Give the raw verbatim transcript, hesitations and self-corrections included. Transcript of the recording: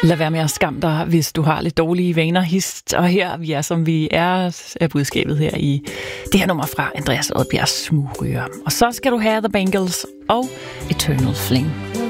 Lad være med at skamme dig, hvis du har lidt dårlige vaner, hist. Og her vi er, som vi er, er budskabet her i det her nummer fra Andreas Odbjergs Smugryger. Og så skal du have The Bangles og Eternal Flame.